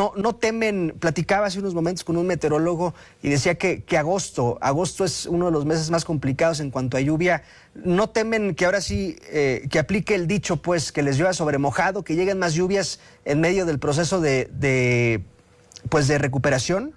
no temen. Platicaba hace unos momentos con un meteorólogo y decía que agosto es uno de los meses más complicados en cuanto a lluvia. ¿No temen que ahora sí, que aplique el dicho, pues, que les llueva sobre mojado, que lleguen más lluvias en medio del proceso de recuperación?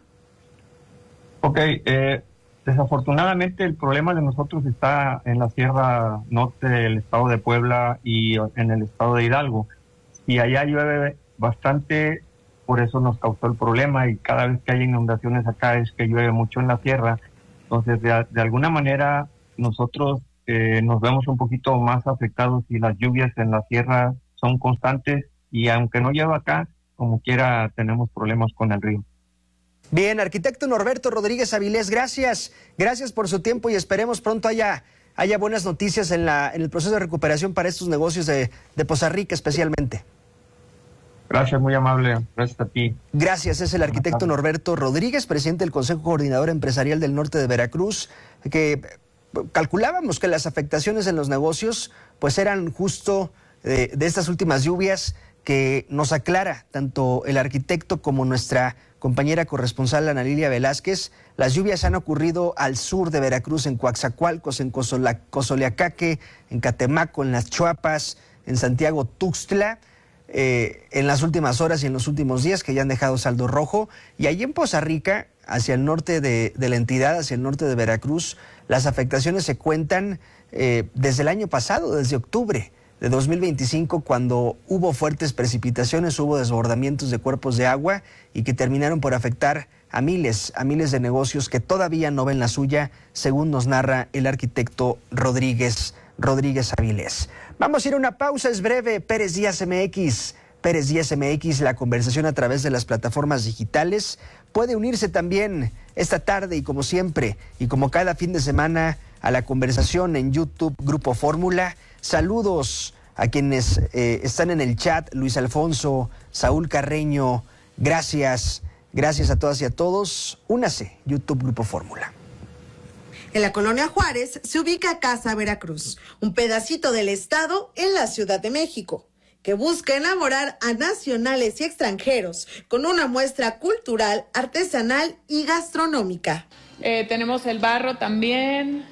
Ok, desafortunadamente el problema de nosotros está en la Sierra Norte del estado de Puebla y en el estado de Hidalgo. Y allá llueve bastante, por eso nos causó el problema, y cada vez que hay inundaciones acá es que llueve mucho en la sierra. Entonces, de alguna manera, nosotros nos vemos un poquito más afectados si las lluvias en la sierra son constantes, y aunque no llueva acá, como quiera tenemos problemas con el río. Bien, arquitecto Norberto Rodríguez Avilés, gracias por su tiempo y esperemos pronto haya buenas noticias en el proceso de recuperación para estos negocios de Poza Rica especialmente. Gracias, muy amable. Gracias a ti. Gracias, es el arquitecto Norberto Rodríguez, presidente del Consejo Coordinador Empresarial del Norte de Veracruz, que calculábamos que las afectaciones en los negocios pues eran justo de estas últimas lluvias, que nos aclara tanto el arquitecto como nuestra compañera corresponsal Ana Lilia Velázquez. Las lluvias han ocurrido al sur de Veracruz, en Coaxacualcos, en Cozoleacaque, en Catemaco, en Las Chuapas, en Santiago Tuxtla, en las últimas horas y en los últimos días, que ya han dejado saldo rojo. Y allí en Poza Rica, hacia el norte de la entidad, hacia el norte de Veracruz, las afectaciones se cuentan desde el año pasado, desde octubre de 2025, cuando hubo fuertes precipitaciones, hubo desbordamientos de cuerpos de agua y que terminaron por afectar a miles de negocios que todavía no ven la suya, según nos narra el arquitecto Rodríguez Avilés. Vamos a ir a una pausa, es breve. Pérez Díaz MX, la conversación a través de las plataformas digitales. Puede unirse también esta tarde y como siempre, y como cada fin de semana, a la conversación en YouTube, Grupo Fórmula. Saludos a quienes están en el chat, Luis Alfonso, Saúl Carreño, gracias a todas y a todos. Únase, YouTube Grupo Fórmula. En la colonia Juárez se ubica Casa Veracruz, un pedacito del estado en la Ciudad de México, que busca enamorar a nacionales y extranjeros con una muestra cultural, artesanal y gastronómica. Tenemos el barro también.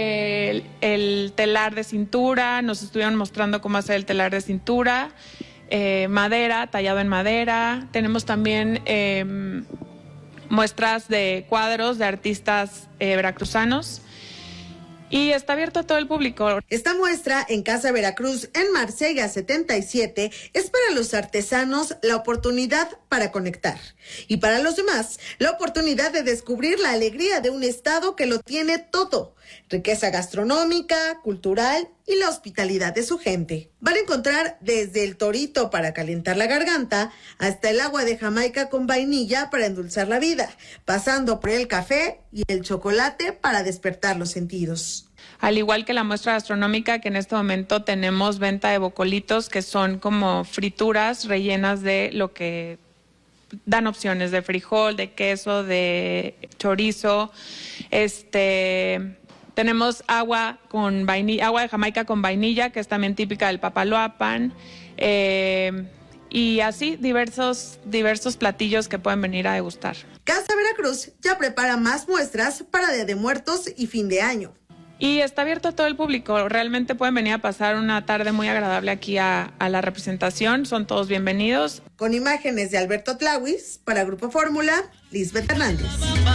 El telar de cintura, nos estuvieron mostrando cómo hacer el telar de cintura, madera, tallado en madera. Tenemos también muestras de cuadros de artistas veracruzanos. Y está abierto a todo el público. Esta muestra en Casa Veracruz, en Marsella 77, es para los artesanos la oportunidad para conectar. Y para los demás, la oportunidad de descubrir la alegría de un estado que lo tiene todo. Riqueza gastronómica, cultural y la hospitalidad de su gente. Van a encontrar desde el torito para calentar la garganta hasta el agua de Jamaica con vainilla para endulzar la vida, pasando por el café y el chocolate para despertar los sentidos. Al igual que la muestra gastronómica, que en este momento tenemos venta de bocolitos, que son como frituras rellenas de lo que dan opciones de frijol, de queso, de chorizo. Tenemos agua con vainilla, agua de Jamaica con vainilla, que es también típica del Papaloapan. Y así diversos platillos que pueden venir a degustar. Casa Veracruz ya prepara más muestras para Día de Muertos y fin de año. Y está abierto a todo el público. Realmente pueden venir a pasar una tarde muy agradable aquí a la representación. Son todos bienvenidos. Con imágenes de Alberto Tlawis, para Grupo Fórmula, Lisbeth Hernández.